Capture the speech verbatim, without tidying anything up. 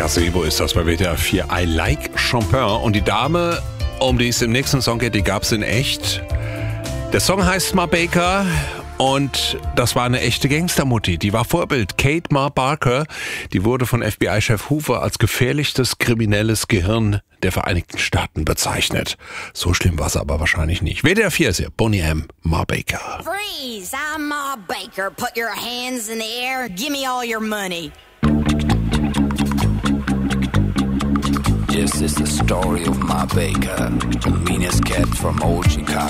Gazebo ist das bei W D R vier. I Like Chopin. Und die Dame, um die es im nächsten Song geht, die gab es in echt. Der Song heißt Ma Baker und das war eine echte Gangstermutti. Die war Vorbild. Kate Ma Barker, die wurde von F B I-Chef Hoover als gefährlichstes kriminelles Gehirn der Vereinigten Staaten bezeichnet. So schlimm war es aber wahrscheinlich nicht. W D R vier ist hier. Boney M. Ma Baker. Freeze! I'm Ma Baker. Put your hands in the air. Give me all your money. This is the story of Ma Baker, the meanest cat from old Chicago.